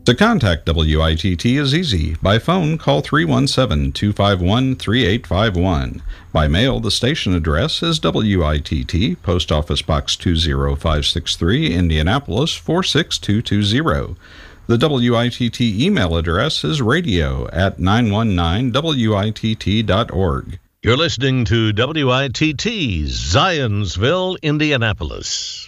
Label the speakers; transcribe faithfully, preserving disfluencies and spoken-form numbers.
Speaker 1: To contact W I T T is easy. By phone, call three one seven, two five one, three eight five one. By mail, the station address is W I T T, Post Office Box two zero five six three, Indianapolis four six two two zero. The W I T T email address is radio at nine one nine W I T T dot org.
Speaker 2: You're listening to W I T T, Zionsville, Indianapolis.